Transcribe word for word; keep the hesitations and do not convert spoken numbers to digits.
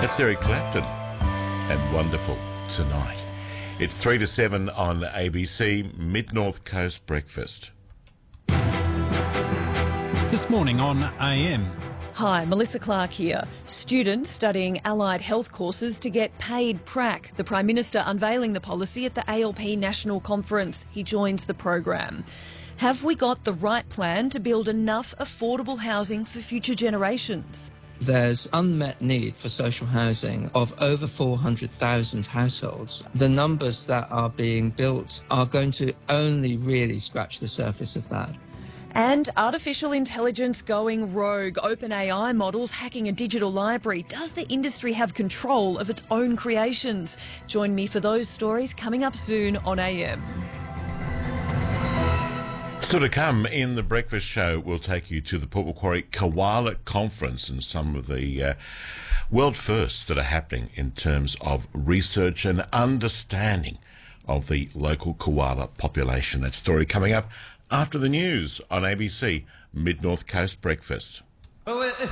That's Eric Clapton and Wonderful Tonight. It's three to seven on A B C, Mid-North Coast Breakfast. This morning on A M. Hi, Melissa Clark here. Students studying allied health courses to get paid prac. The Prime Minister unveiling the policy at the A L P National Conference. He joins the program. Have we got the right plan to build enough affordable housing for future generations? There's unmet need for social housing of over four hundred thousand households. The numbers that are being built are going to only really scratch the surface of that. And artificial intelligence going rogue, OpenAI models hacking a digital library. Does the industry have control of its own creations? Join me for those stories coming up soon on A M. Still to come in the breakfast show, we'll take you to the Port Macquarie Koala Conference and some of the uh, world firsts that are happening in terms of research and understanding of the local koala population. That story coming up after the news on A B C Mid-North Coast Breakfast. Oh, it,